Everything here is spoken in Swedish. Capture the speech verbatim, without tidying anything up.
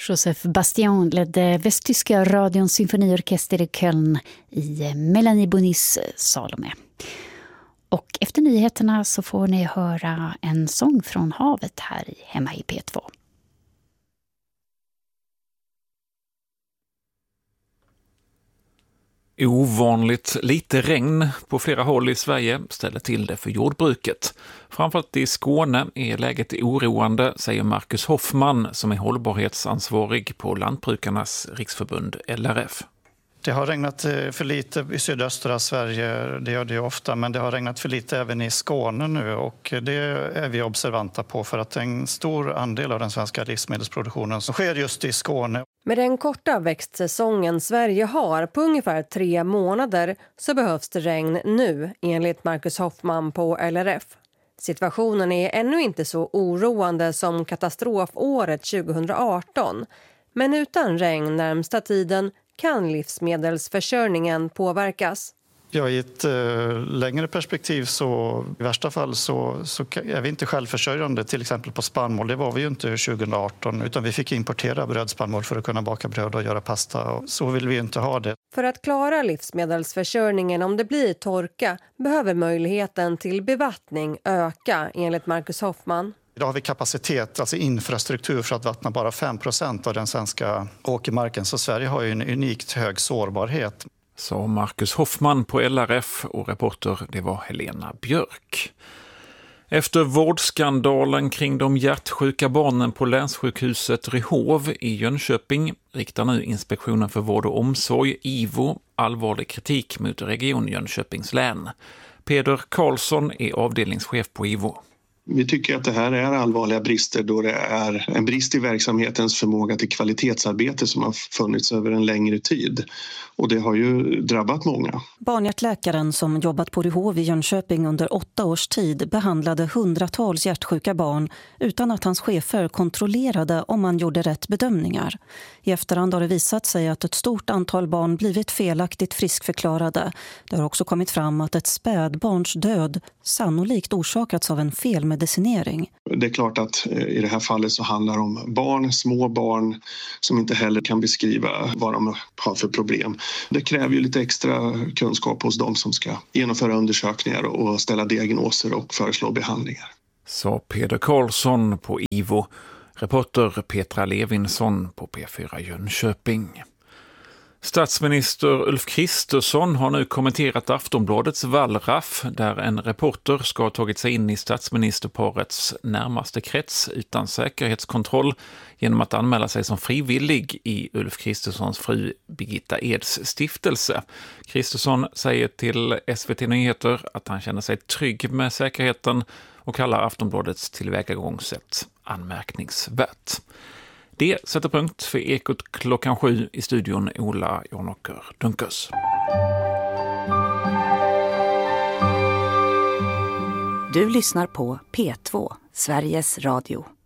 Joseph Bastian ledde västtyska radions symfoniorkester i Köln i Melanie Bonis Salome. Och efter nyheterna så får ni höra en sång från havet här i hemma i P två. Ovanligt lite regn på flera håll i Sverige ställer till det för jordbruket. Framförallt i Skåne är läget oroande, säger Marcus Hoffman som är hållbarhetsansvarig på Lantbrukarnas riksförbund L R F. Det har regnat för lite i sydöstra Sverige, det gör det ofta, men det har regnat för lite även i Skåne nu och det är vi observanta på för att en stor andel av den svenska livsmedelsproduktionen som sker just i Skåne. Med den korta växtsäsongen Sverige har på ungefär tre månader så behövs det regn nu, enligt Marcus Hoffman på L R F. Situationen är ännu inte så oroande som katastrofåret tjugo arton, men utan regn närmsta tiden kan livsmedelsförsörjningen påverkas. Ja, i ett eh, längre perspektiv så i värsta fall så, så är vi inte självförsörjande till exempel på spannmål. Det var vi ju inte tjugo arton utan vi fick importera brödspannmål för att kunna baka bröd och göra pasta. Och så vill vi inte ha det. För att klara livsmedelsförsörjningen om det blir torka behöver möjligheten till bevattning öka enligt Marcus Hoffman. Idag har vi kapacitet, alltså infrastruktur för att vattna bara fem procent av den svenska åkermarken. Så Sverige har ju en unikt hög sårbarhet. Sa Marcus Hoffman på L R F och reporter det var Helena Björk. Efter vårdskandalen kring de hjärtsjuka barnen på länssjukhuset Ryhov i Jönköping riktar nu Inspektionen för vård och omsorg, I V O, allvarlig kritik mot Region Jönköpings län. Peder Karlsson är avdelningschef på I V O. Vi tycker att det här är allvarliga brister då det är en brist i verksamhetens förmåga till kvalitetsarbete som har funnits över en längre tid. Och det har ju drabbat många. Barnhjärtläkaren som jobbat på Ryhov i Jönköping under åtta års tid behandlade hundratals hjärtsjuka barn utan att hans chefer kontrollerade om man gjorde rätt bedömningar. I efterhand har det visat sig att ett stort antal barn blivit felaktigt friskförklarade. Det har också kommit fram att ett spädbarns död sannolikt orsakats av en felmedicinering. Det är klart att i det här fallet så handlar det om barn, små barn som inte heller kan beskriva vad de har för problem. Det kräver ju lite extra kunskap hos de som ska genomföra undersökningar och ställa diagnoser och föreslå behandlingar. Sa Peder Karlsson på I V O, reporter Petra Levinsson på P fyra Jönköping. Statsminister Ulf Kristersson har nu kommenterat Aftonbladets Wallraff där en reporter ska ha tagit sig in i statsministerparets närmaste krets utan säkerhetskontroll genom att anmäla sig som frivillig i Ulf Kristerssons fru Birgitta Eds stiftelse. Kristersson säger till S V T Nyheter att han känner sig trygg med säkerheten och kallar Aftonbladets tillvägagångssätt anmärkningsvärt. Det sätter punkt för Ekot klockan sju i studion Ola Jonåker Dunkers. Du lyssnar på P två, Sveriges Radio.